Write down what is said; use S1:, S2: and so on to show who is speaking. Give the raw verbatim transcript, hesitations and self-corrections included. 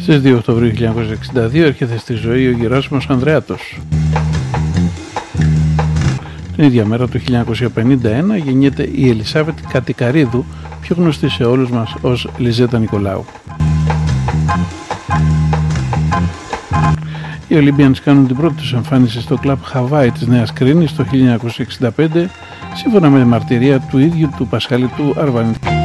S1: Στις δύο Οκτωβρίου χίλια εννιακόσια εξήντα δύο έρχεται στη ζωή ο Γεράσιμος Ανδρεάτος. Την ίδια μέρα του χίλια εννιακόσια πενήντα ένα γεννιέται η Ελισάβετ Κατικαρίδου, πιο γνωστή σε όλους μας ως Λιζέτα Νικολάου. Οι Olympians κάνουν την πρώτη τους εμφάνιση στο κλαμπ Χαβάη της Νέας Κρίνης το χίλια εννιακόσια εξήντα πέντε, σύμφωνα με τη μαρτυρία του ίδιου του Πασχαλή του Αρβανίτη.